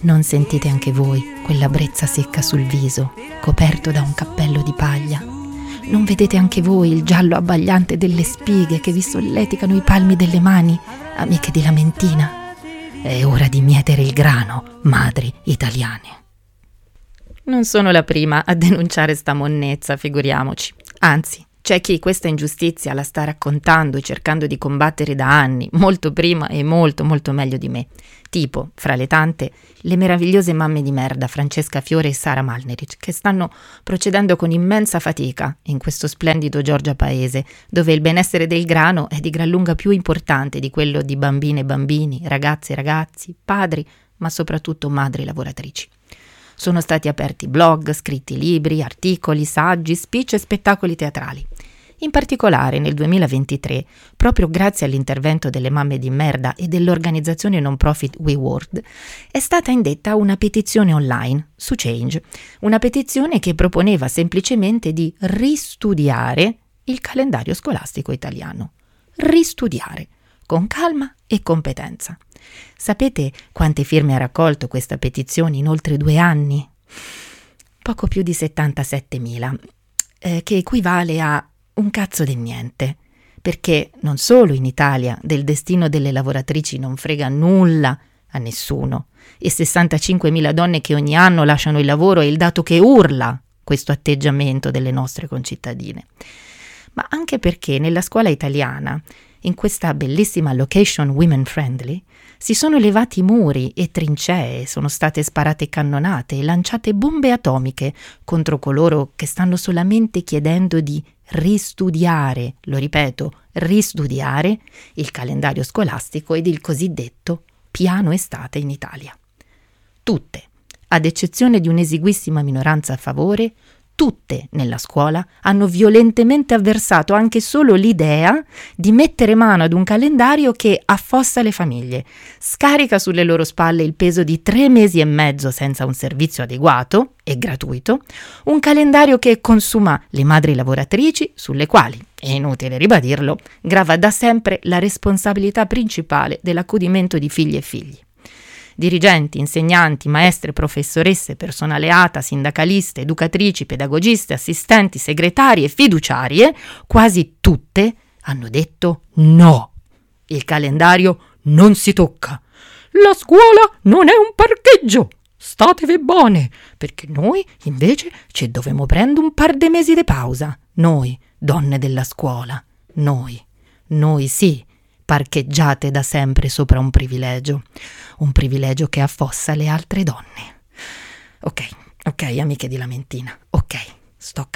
Non sentite anche voi quella brezza secca sul viso, coperto da un cappello di paglia? Non vedete anche voi il giallo abbagliante delle spighe che vi solleticano i palmi delle mani, amiche di Lamentina? È ora di mietere il grano, madri italiane. Non sono la prima a denunciare sta monnezza, figuriamoci. Anzi, c'è chi questa ingiustizia la sta raccontando e cercando di combattere da anni, molto prima e molto molto meglio di me. Tipo, fra le tante, le meravigliose mamme di merda Francesca Fiore e Sara Malneric, che stanno procedendo con immensa fatica in questo splendido Giorgia Paese, dove il benessere del grano è di gran lunga più importante di quello di bambine e bambini, ragazze e ragazzi, padri, ma soprattutto madri lavoratrici. Sono stati aperti blog, scritti libri, articoli, saggi, speech e spettacoli teatrali. In particolare nel 2023, proprio grazie all'intervento delle mamme di merda e dell'organizzazione non profit WeWorld, è stata indetta una petizione online su Change, una petizione che proponeva semplicemente di ristudiare il calendario scolastico italiano. Ristudiare, con calma e competenza. Sapete quante firme ha raccolto questa petizione in oltre 2 anni? Poco più di 77.000, che equivale a un cazzo di niente, perché non solo in Italia del destino delle lavoratrici non frega nulla a nessuno, e 65.000 donne che ogni anno lasciano il lavoro è il dato che urla questo atteggiamento delle nostre concittadine, ma anche perché nella scuola italiana, in questa bellissima location women friendly, si sono levati muri e trincee, sono state sparate cannonate e lanciate bombe atomiche contro coloro che stanno solamente chiedendo di ristudiare, lo ripeto, ristudiare il calendario scolastico ed il cosiddetto piano estate in Italia. Tutte, ad eccezione di un'esiguissima minoranza a favore, tutte nella scuola hanno violentemente avversato anche solo l'idea di mettere mano ad un calendario che affossa le famiglie, scarica sulle loro spalle il peso di 3 mesi e mezzo senza un servizio adeguato e gratuito, un calendario che consuma le madri lavoratrici sulle quali, è inutile ribadirlo, grava da sempre la responsabilità principale dell'accudimento di figli e figli. Dirigenti, insegnanti, maestre, professoresse, personale ATA, sindacaliste, educatrici, pedagogiste, assistenti, segretarie e fiduciarie, quasi tutte hanno detto no. Il calendario non si tocca. La scuola non è un parcheggio. Statevi buone, perché noi invece ci dovemo prendere un par di mesi di pausa. Noi, donne della scuola. Noi sì. Parcheggiate da sempre sopra un privilegio che affossa le altre donne. Ok, amiche di Lamentina, ok, sto